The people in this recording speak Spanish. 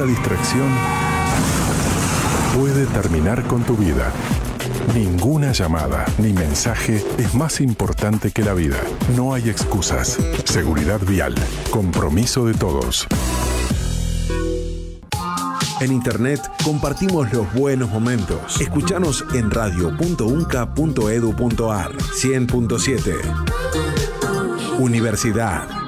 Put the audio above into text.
una distracción puede terminar con tu vida. Ninguna llamada ni mensaje es más importante que la vida. No hay excusas. Seguridad vial. Compromiso de todos. En Internet compartimos los buenos momentos. Escuchanos en radio.unca.edu.ar 100.7. Universidad.